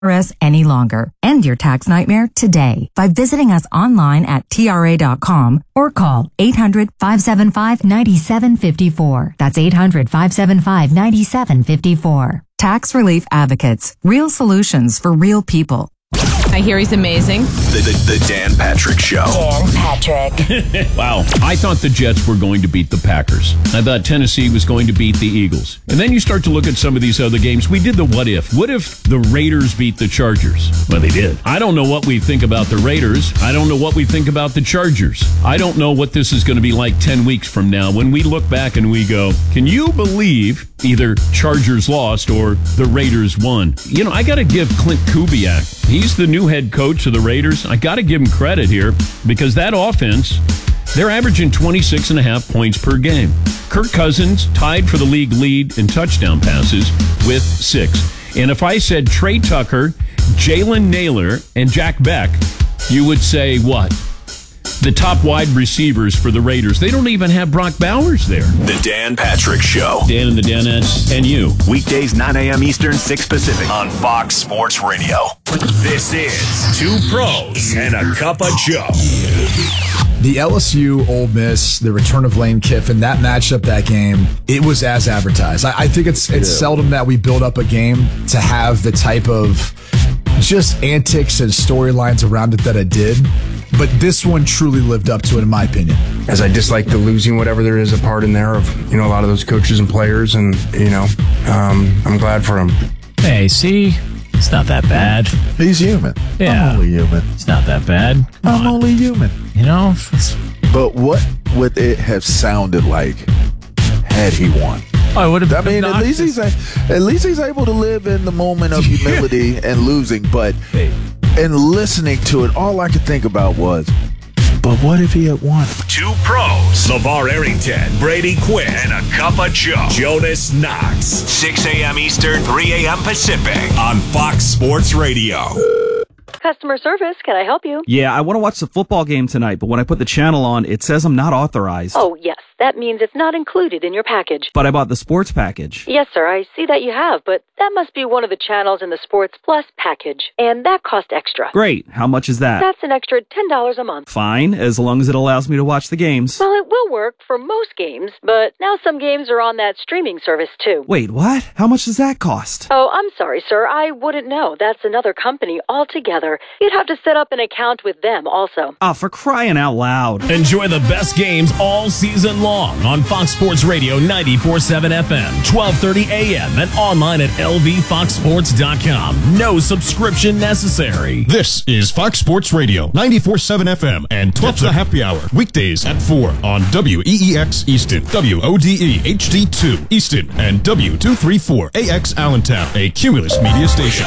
IRS any longer. End your tax nightmare today by visiting us online at TRA.com or call 800-575-9754. That's 800-575-9754. Tax Relief Advocates. Real solutions for real people. I hear he's amazing. The Dan Patrick Show. Dan Patrick. Wow. I thought the Jets were going to beat the Packers. I thought Tennessee was going to beat the Eagles. And then you start to look at some of these other games. We did the what if. What if the Raiders beat the Chargers? Well, they did. I don't know what we think about the Raiders. I don't know what we think about the Chargers. I don't know what this is going to be like 10 weeks from now when we look back and we go, can you believe either Chargers lost or the Raiders won? You know, I got to give Clint Kubiak, he's the new head coach of the Raiders. I got to give him credit here because that offense, they're averaging 26.5 points per game. Kirk Cousins tied for the league lead in touchdown passes with 6. And if I said Trey Tucker, Jalen Naylor, and Jack Beck, you would say what? The top wide receivers for the Raiders. They don't even have Brock Bowers there. The Dan Patrick Show. Dan and the Danettes and you. Weekdays, 9 a.m. Eastern, 6 Pacific on Fox Sports Radio. This is Two Pros and a Cup of Joe. The LSU Ole Miss, the return of Lane Kiffin, that matchup, that game, it was as advertised. I think it's seldom that we build up a game to have the type of just antics and storylines around it that it did. But this one truly lived up to it, in my opinion. As I dislike the losing, whatever there is a part in there of, a lot of those coaches and players, and, I'm glad for them. Hey, see? It's not that bad. He's human. Yeah. I'm only human. It's not that bad. I'm only human. But what would it have sounded like had he won? I would have. I mean, at least he's able to live in the moment of humility and losing. But in listening to it, all I could think about was, but what if he had won? Two Pros. LeVar Arrington, Brady Quinn, and a Cup of Joe. Jonas Knox. 6 a.m. Eastern, 3 a.m. Pacific on Fox Sports Radio. Customer service, can I help you? Yeah, I want to watch the football game tonight, but when I put the channel on, it says I'm not authorized. Oh, yes. That means it's not included in your package. But I bought the sports package. Yes, sir. I see that you have, but that must be one of the channels in the Sports Plus package, and that costs extra. Great. How much is that? That's an extra $10 a month. Fine, as long as it allows me to watch the games. Well, it will work for most games, but now some games are on that streaming service, too. Wait, what? How much does that cost? Oh, I'm sorry, sir. I wouldn't know. That's another company altogether. You'd have to set up an account with them also. Oh, for crying out loud. Enjoy the best games all season long on Fox Sports Radio 94.7 FM, 12:30 a.m. and online at lvfoxsports.com. No subscription necessary. This is Fox Sports Radio 94.7 FM and 12 The Happy Hour. Weekdays at 4 on WEEX Easton, WODE HD2 Easton, and W234AX Allentown, a Cumulus media station.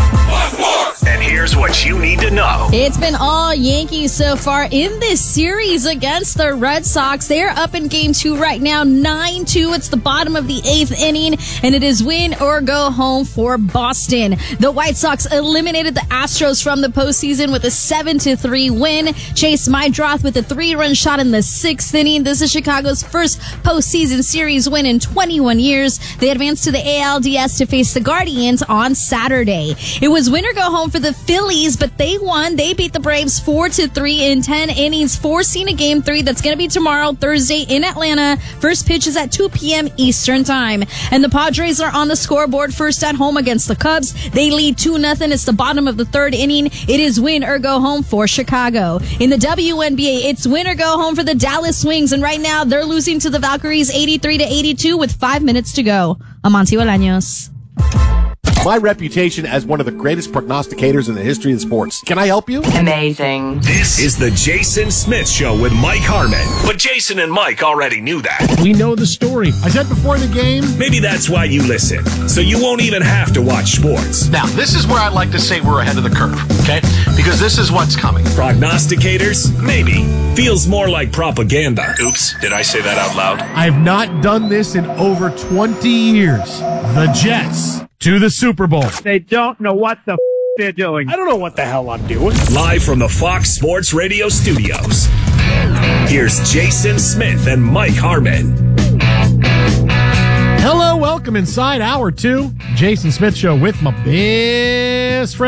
And here's what you need to know. It's been all Yankees so far in this series against the Red Sox. They're up in game 2 right now, 9-2. It's the bottom of the 8th inning, and it is win or go home for Boston. The White Sox eliminated the Astros from the postseason with a 7-3 win. Chase Mydroth with a 3-run shot in the 6th inning. This is Chicago's first postseason series win in 21 years. They advanced to the ALDS to face the Guardians on Saturday. It was win or go home for the Phillies, but they won. They beat the Braves 4-3 in 10 innings, forcing a game 3 that's going to be tomorrow, Thursday in Atlanta. First pitch is at 2 p.m. Eastern time. And the Padres are on the scoreboard first at home against the Cubs. They lead 2-0. It's the bottom of the 3rd inning. It is win or go home for Chicago. In the WNBA, it's win or go home for the Dallas Wings. And right now, they're losing to the Valkyries 83-82 with 5 minutes to go. Amancio Bolaños. My reputation as one of the greatest prognosticators in the history of sports. Can I help you? Amazing. This is the Jason Smith Show with Mike Harmon. But Jason and Mike already knew that. We know the story. I said before the game. Maybe that's why you listen. So you won't even have to watch sports. Now, this is where I'd like to say we're ahead of the curve, okay? Because this is what's coming. Prognosticators? Maybe. Feels more like propaganda. Oops, did I say that out loud? I've not done this in over 20 years. The Jets to the Super Bowl. They don't know what the they're doing. I don't know what the hell I'm doing. Live from the Fox Sports Radio studios. Here's Jason Smith and Mike Harmon. Hello, welcome inside hour 2. Jason Smith Show with my best friend.